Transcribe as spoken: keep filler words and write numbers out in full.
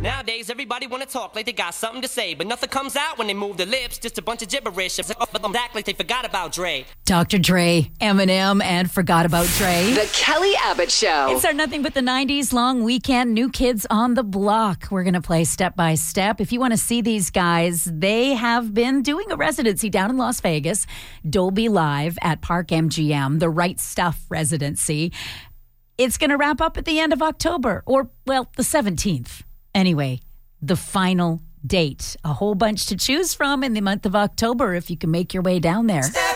Nowadays, everybody wanna talk like they got something to say, but nothing comes out when they move their lips. Just a bunch of gibberish. Act like they forgot about Dre. Doctor Dre, Eminem, and Forgot About Dre. The Kelly Abbott Show. It's our Nothing But the nineties long weekend. New Kids on the Block. We're going to play step by step. If you want to see these guys, they have been doing a residency down in Las Vegas, Dolby Live at Park M G M, the Right Stuff residency. It's going to wrap up at the end of October, or, well, the seventeenth. Anyway, the final date. A whole bunch to choose from in the month of October if you can make your way down there.